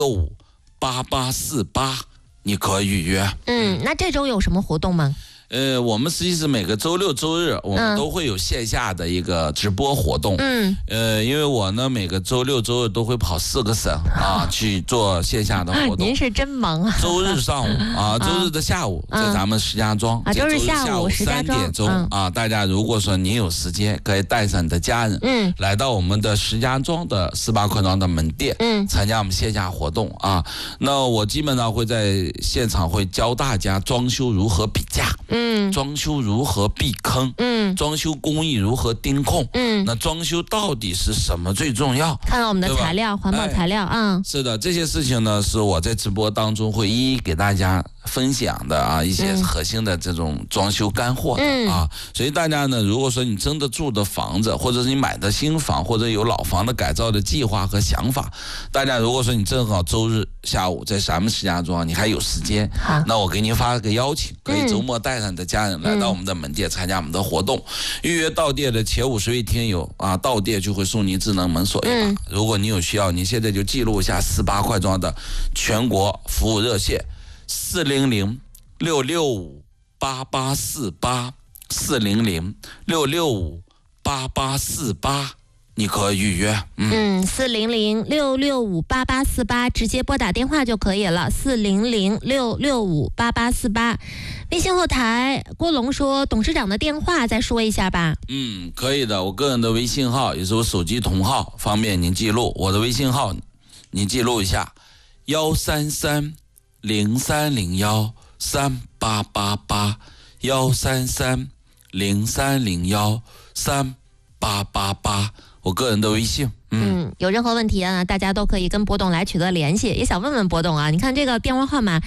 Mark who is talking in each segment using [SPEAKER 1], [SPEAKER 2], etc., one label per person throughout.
[SPEAKER 1] 8848，你可预约。
[SPEAKER 2] 那这周有什么活动吗？
[SPEAKER 1] 我们实际是每个周六周日我们都会有线下的一个直播活动。因为我呢每个周六周日都会跑4个省啊去做线下的活动。
[SPEAKER 2] 您是真忙啊！
[SPEAKER 1] 周日上午啊，周日的下午在咱们石家庄，
[SPEAKER 2] 周日下午
[SPEAKER 1] 3点钟啊，大家如果说您有时间，可以带上你的家人，来到我们的石家庄的18块庄的门店，参加我们线下活动啊。那我基本上会在现场会教大家装修如何比价。装修如何避坑？装修工艺如何盯控？那装修到底是什么最重要？
[SPEAKER 2] 看看我们的材料，环保材料啊。
[SPEAKER 1] 是的，这些事情呢，是我在直播当中会一一给大家分享的啊，一些核心的这种装修干货的啊。所以大家呢，如果说你真的住的房子，或者是你买的新房，或者有老房的改造的计划和想法，大家如果说你正好周日下午在咱们石家庄，你还有时间，那我给您发个邀请，可以周末带上你的家人来到我们的门店参加我们的活动。预约到店的前50位听友啊，到店就会送您智能门锁一把。如果你有需要，你现在就记录一下18块庄的全国服务热线400-665-8848，400-665-8848，你可以预约。
[SPEAKER 2] 400-665-8848，直接拨打电话就可以了。400-665-8848。微信后台郭龙说董事长的电话再说一下吧。
[SPEAKER 1] 可以的，我个人的微信号也是我手机同号，方便您记录。我的微信号您记录一下：133-0301-38881，133-0301-38888，我个人的微信。
[SPEAKER 2] 有任何问题啊，大家都可以跟博董来取得联系。也想问问博董啊，你看这个电话号码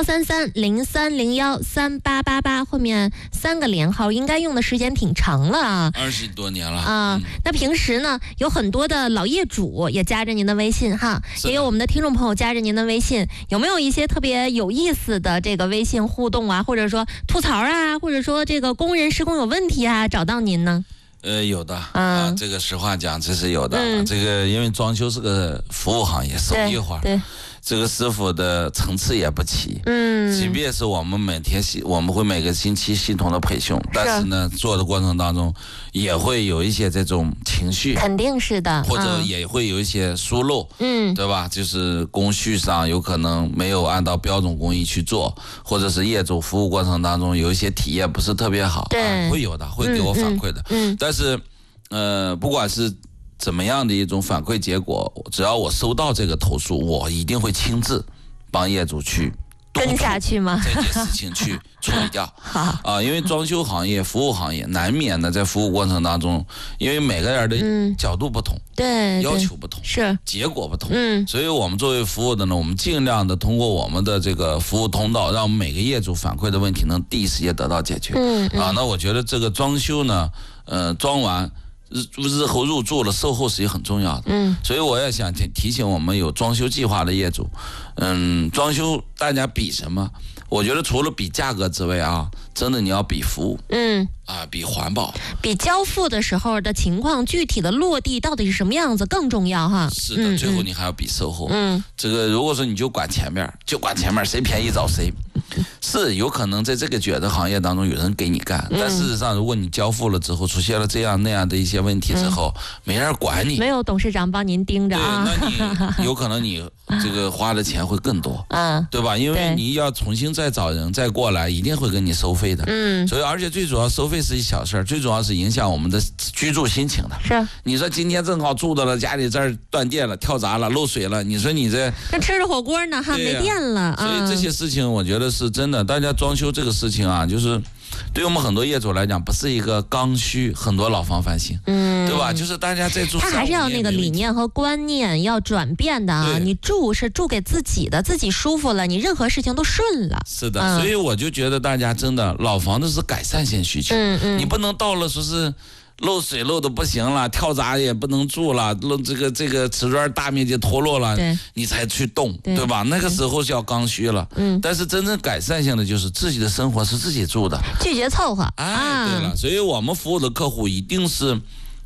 [SPEAKER 2] 133-0301-3888，后面3个连号，应该用的时间挺长了啊
[SPEAKER 1] ，20多年了
[SPEAKER 2] 啊。那平时呢，有很多的老业主也加着您的微信哈，也有我们的听众朋友加着您的微信，有没有一些特别有意思的这个微信互动啊，或者说吐槽啊，或者说这个工人施工有问题啊，找到您呢？
[SPEAKER 1] 有的啊，这个实话讲，这是有的。这个因为装修是个服务行业，手艺活，对，这个师傅的层次也不齐。即便是我们我们会每个星期系统的培训，但是呢，做的过程当中也会有一些这种情绪，
[SPEAKER 2] 肯定是的，
[SPEAKER 1] 或者也会有一些疏漏，对吧？就是工序上有可能没有按照标准工艺去做，或者是业主服务过程当中有一些体验不是特别好，会有的，会给我反馈的。但是，不管是怎么样的一种反馈结果，只要我收到这个投诉，我一定会亲自帮业主去
[SPEAKER 2] 跟下去吗？
[SPEAKER 1] 这件事情去处理掉。因为装修行业、服务行业难免的在服务过程当中，因为每个人的角度不同，
[SPEAKER 2] 对，
[SPEAKER 1] 要求不同，是结果不同，所以我们作为服务的呢，我们尽量的通过我们的这个服务通道，让我们每个业主反馈的问题能第一时间得到解决。那我觉得这个装修呢，装完日后入住了，售后是也很重要的。所以我也想提醒我们有装修计划的业主，装修大家比什么？我觉得除了比价格之外啊，真的你要比服务，比环保，
[SPEAKER 2] 比交付的时候的情况，具体的落地到底是什么样子更重要哈。
[SPEAKER 1] 是的，最后你还要比售后。这个如果说你就管前面，谁便宜找谁，是有可能在这个卷的行业当中有人给你干，但事实上如果你交付了之后出现了这样那样的一些问题之后，没人管你，
[SPEAKER 2] 没有董事长帮您盯着啊，
[SPEAKER 1] 那你有可能你这个花的钱会更多，对吧？因为你要重新再找人再过来，一定会跟你收费的。所以而且最主要收费是一小事，最主要是影响我们的居住心情的。
[SPEAKER 2] 是，
[SPEAKER 1] 你说今天正好住到了家里这儿断电了、跳闸了、漏水了，你说你这
[SPEAKER 2] 吃着火锅呢哈，没电了。
[SPEAKER 1] 所以这些事情我觉得是真的，大家装修这个事情啊，就是对我们很多业主来讲，不是一个刚需，很多老房翻新，对吧？就是大家在住，
[SPEAKER 2] 他还是要那个理念和观念要转变的啊。你住是住给自己的，自己舒服了，你任何事情都顺了。
[SPEAKER 1] 是的，所以我就觉得大家真的老房子是改善性需求，你不能到了说是漏水漏的不行了，跳闸也不能住了，这个瓷砖大面积脱落了，你才去动，对吧？那个时候是要刚需了。但是真正改善性的就是自己的生活是自己住的，
[SPEAKER 2] 拒绝凑合。
[SPEAKER 1] 对了，所以我们服务的客户一定是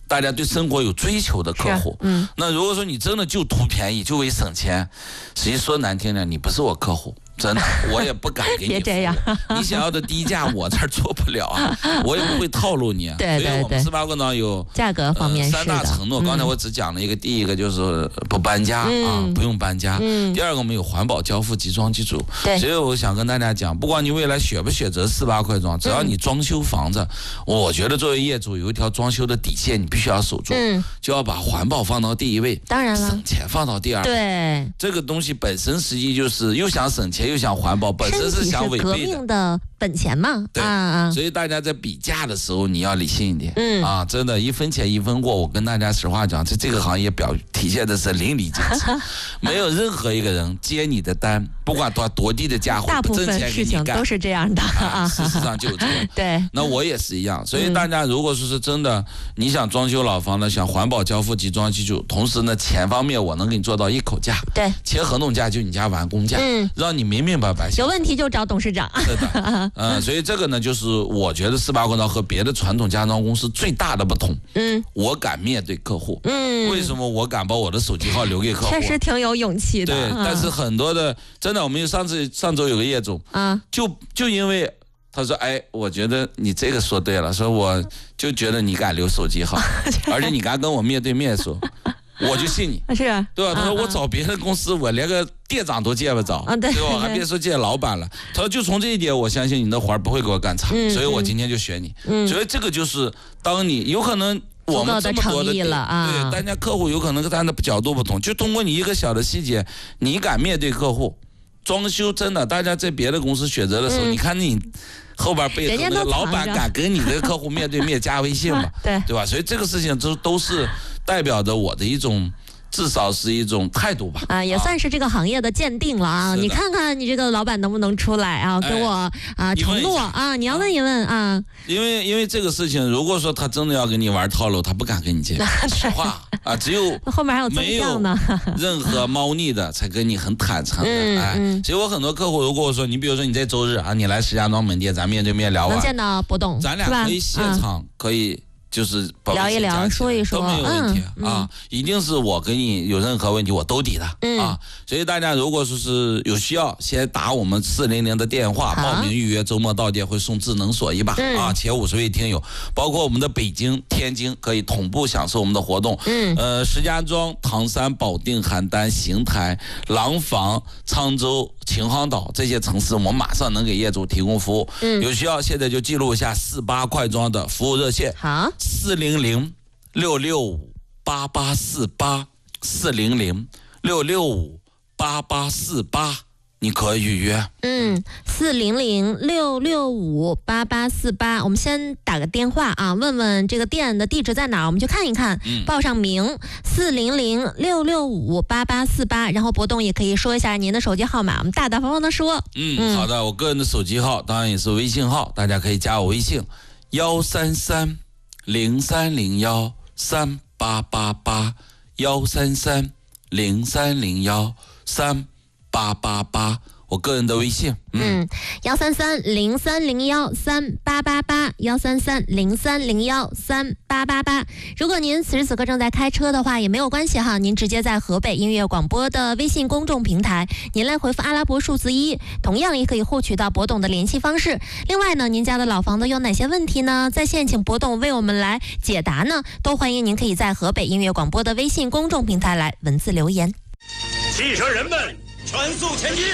[SPEAKER 1] 大家对生活有追求的客户。那如果说你真的就图便宜，就为省钱，实际说难听点，你不是我客户。真的，我也不敢给你。
[SPEAKER 2] 别这样，
[SPEAKER 1] 你想要的低价，我这儿做不了啊，我也不会套路你。
[SPEAKER 2] 对，
[SPEAKER 1] 所以我们18棍庄有
[SPEAKER 2] 价格方面
[SPEAKER 1] 3大承诺。刚才我只讲了一个，第一个就是不搬家啊，不用搬家。第二个我们有环保交付集装机组。
[SPEAKER 2] 对，
[SPEAKER 1] 所以我想跟大家讲，不管你未来选不选择18块庄，只要你装修房子，我觉得作为业主有一条装修的底线，你必须要守住，就要把环保放到第一位，
[SPEAKER 2] 当然了，
[SPEAKER 1] 省钱放到第二位。
[SPEAKER 2] 对，
[SPEAKER 1] 这个东西本身实际就是又想省钱又想环保，本身是想违背的。
[SPEAKER 2] 革命的本钱嘛，
[SPEAKER 1] 对所以大家在比价的时候你要理性一点，真的1分钱1分货。我跟大家实话讲，这个行业体现的是淋漓尽致，没有任何一个人接你的单，不管多低的价，
[SPEAKER 2] 大部分事情都是这样的
[SPEAKER 1] 事实上就这样。
[SPEAKER 2] 对，
[SPEAKER 1] 那我也是一样。所以大家如果说是真的，你想装修老房呢，想环保交付集装机组，同时呢钱方面我能给你做到一口价，
[SPEAKER 2] 对，
[SPEAKER 1] 签合同价就你家完工价，让你明明白白。
[SPEAKER 2] 有问题就找董事长。
[SPEAKER 1] 是的，所以这个呢，就是我觉得18棍庄和别的传统家装公司最大的不同。我敢面对客户。为什么我敢把我的手机号留给客户？
[SPEAKER 2] 确实挺有勇气的。
[SPEAKER 1] 对，但是很多的真的，我们上周有个业主就因为他说，哎，我觉得你这个说对了，说我就觉得你敢留手机号，而且你敢跟我面对面说。我就信你，
[SPEAKER 2] 是
[SPEAKER 1] 对吧？他说我找别的公司，我连个店长都见不着，对吧？还别说见老板了。他说就从这一点，我相信你的活不会给我干差，所以我今天就选你。所以这个就是当你有可能我们这么多的
[SPEAKER 2] 了啊，
[SPEAKER 1] 对，大家客户有可能跟他的角度不同，就通过你一个小的细节，你敢面对客户，装修真的，大家在别的公司选择的时候，你看你。后边背后那个老板敢跟你的客户面对面加微信嘛？对吧？所以这个事情都是代表着我的一种，至少是一种态度吧。
[SPEAKER 2] 也算是这个行业的鉴定了啊。你看看你这个老板能不能出来啊，给我承诺啊，你要问一问啊。因
[SPEAKER 1] 为这个事情，如果说他真的要跟你玩套路，他不敢跟你见，实话啊，只有
[SPEAKER 2] 后面还有
[SPEAKER 1] 没有任何猫腻的才跟你很坦诚的。所以我很多客户，如果说你比如说你在周日啊，你来石家庄门店，咱面对面聊完，
[SPEAKER 2] 能见到博董，
[SPEAKER 1] 咱俩可以现场可以。就是
[SPEAKER 2] 聊一聊，说一说
[SPEAKER 1] 都没有问题啊！一定是我跟你有任何问题我都抵的啊！所以大家如果说是有需要，先打我们400的电话报名预约，周末到店会送智能锁一把啊！前50位听友，包括我们的北京、天津可以同步享受我们的活动。石家庄、唐山、保定、邯郸、邢台、廊坊、沧州、秦皇岛这些城市，我们马上能给业主提供服务。有需要现在就记录一下18块庄的服务热线。
[SPEAKER 2] 好。
[SPEAKER 1] 400-665-8848，400-665-8848，你可以预约。
[SPEAKER 2] 400-665-8848，我们先打个电话啊，问问这个店的地址在哪儿，我们去看一看，报上名。400-665-8848，然后博董也可以说一下您的手机号码，我们大大方方的说。
[SPEAKER 1] 好的，我个人的手机号当然也是微信号，大家可以加我微信133-0301-3888，133-0301-3888，我个人的微信
[SPEAKER 2] 133-0301-3888，133-0301-3888。如果您此时此刻正在开车的话也没有关系哈，您直接在河北音乐广播的微信公众平台，您来回复阿拉伯数字1，同样也可以获取到博董的联系方式。另外呢，您家的老房子有哪些问题呢？在线请博董为我们来解答呢，都欢迎您可以在河北音乐广播的微信公众平台来文字留言。
[SPEAKER 3] 汽车人们全速前进！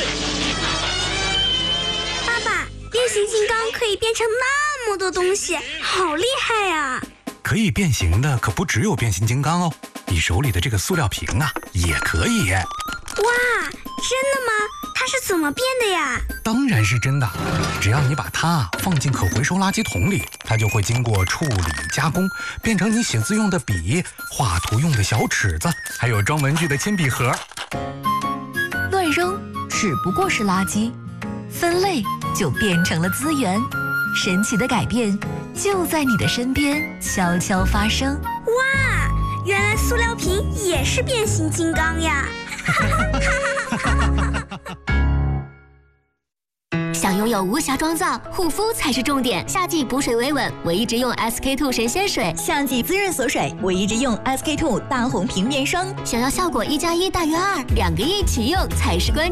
[SPEAKER 4] 爸爸，变形金刚可以变成那么多东西，好厉害呀！
[SPEAKER 5] 可以变形的可不只有变形金刚哦，你手里的这个塑料瓶啊，也可以。
[SPEAKER 4] 哇，真的吗？它是怎么变的呀？
[SPEAKER 5] 当然是真的，只要你把它放进可回收垃圾桶里，它就会经过处理加工，变成你写字用的笔、画图用的小尺子，还有装文具的铅笔盒。
[SPEAKER 6] 乱扔只不过是垃圾，分类就变成了资源。神奇的改变就在你的身边悄悄发生。
[SPEAKER 4] 哇，原来塑料瓶也是变形金刚呀！
[SPEAKER 7] 想拥有无瑕妆造，护肤才是重点。夏季补水维稳，我一直用 SK-II 神仙水；
[SPEAKER 8] 夏季滋润锁水，我一直用 SK-II 大红瓶面霜。
[SPEAKER 7] 想要效果1+1大于2，2个一起用才是关键。